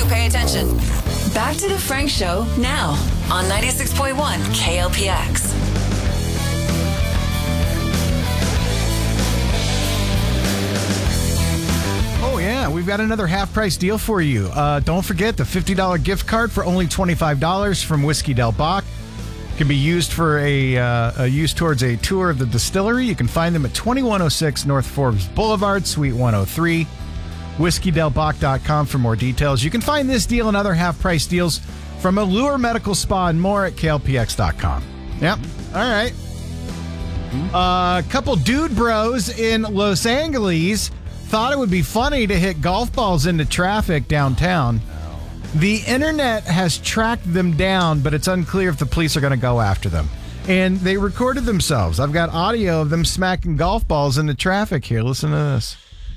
pay attention. Back to the Frank Show now on 96.1 KLPX. Oh, yeah. We've got another half-price deal for you. Don't forget the $50 gift card for only $25 from Whiskey Del Bach. Can be used for used towards a tour of the distillery. You can find them at 2106 North Forbes Boulevard, Suite 103. WhiskeyDelBach.com for more details. You can find this deal and other half-price deals from Allure Medical Spa and more at KLPX.com. Yep. All right. A couple dude bros in Los Angeles thought it would be funny to hit golf balls into traffic downtown. The internet has tracked them down, but it's unclear if the police are going to go after them. And they recorded themselves. I've got audio of them smacking golf balls into traffic here. Listen to this.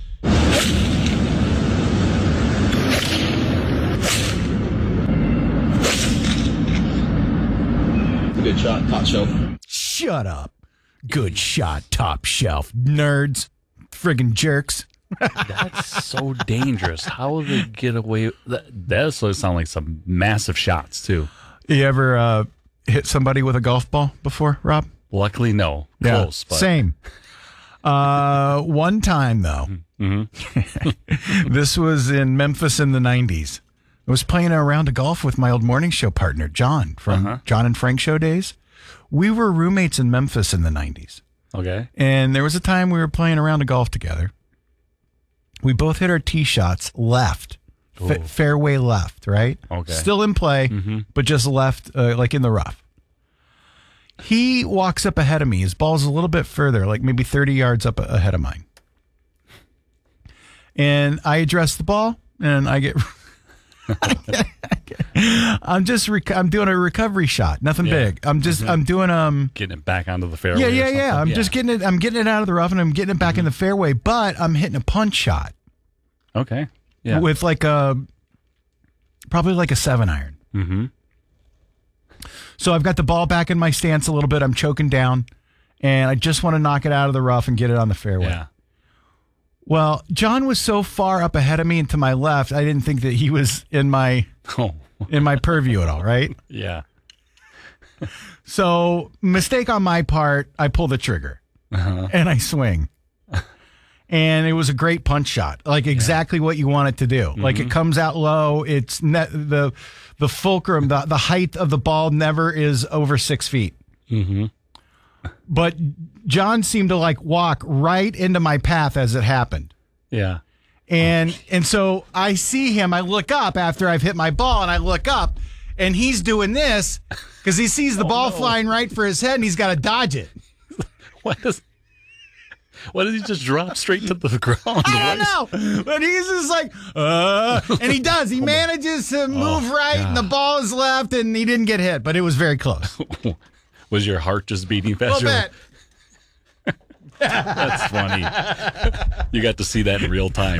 Good shot, top shelf. Shut up. Good shot, top shelf. Nerds. Friggin' jerks. That's so dangerous. How will they get away? That does sound like some massive shots, too. You ever hit somebody with a golf ball before, Rob? Luckily, no. Close. But. Same. One time, though. Mm-hmm. This was in Memphis in the 90s. I was playing a round of golf with my old morning show partner, John, from John and Frank Show days. We were roommates in Memphis in the 90s. Okay. And there was a time we were playing a round of golf together. We both hit our tee shots left, fairway left, right? Okay. Still in play, but just left, like in the rough. He walks up ahead of me. His ball's a little bit further, like maybe 30 yards up ahead of mine. And I address the ball, and I get... I'm doing a recovery shot. Nothing big. I'm doing getting it back onto the fairway. Yeah. I'm getting it out of the rough and I'm getting it back in the fairway, but I'm hitting a punch shot. Okay. Yeah. With probably like a 7-iron. Mm-hmm. So I've got the ball back in my stance a little bit. I'm choking down and I just want to knock it out of the rough and get it on the fairway. Yeah. Well, John was so far up ahead of me and to my left, I didn't think that he was in my purview at all, right? Yeah. So, mistake on my part, I pull the trigger and I swing. And it was a great punch shot, like exactly what you want it to do. Like it comes out low, it's the fulcrum, the height of the ball never is over 6 feet. Mm-hmm. But John seemed to like walk right into my path as it happened. Yeah. And so I see him, I look up after I've hit my ball and I look up and he's doing this because he sees the ball flying right for his head and he's got to dodge it. Why does he just drop straight to the ground? I don't know. But he's just like, and he does. He manages to move right and the ball is left and he didn't get hit, but it was very close. Was your heart just beating faster? That's funny. You got to see that in real time.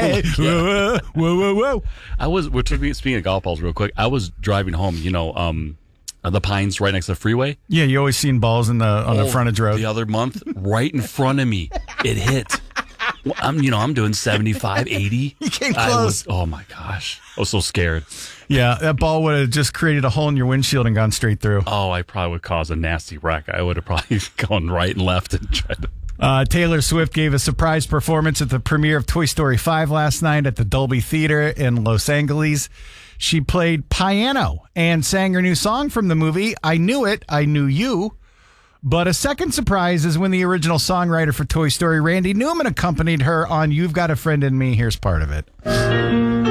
Whoa. We're speaking of golf balls real quick. I was driving home, the Pines right next to the freeway. Yeah, you always seen balls on the frontage road. The other month, right in front of me, it hit. Well, I'm doing 75, 80. You came close. Oh my gosh. I was so scared. Yeah, that ball would have just created a hole in your windshield and gone straight through. Oh, I probably would cause a nasty wreck. I would have probably gone right and left and tried to. Taylor Swift gave a surprise performance at the premiere of Toy Story 5 last night at the Dolby Theater in Los Angeles. She played piano and sang her new song from the movie, I Knew It, I Knew You. But a second surprise is when the original songwriter for Toy Story, Randy Newman, accompanied her on You've Got a Friend in Me. Here's part of it.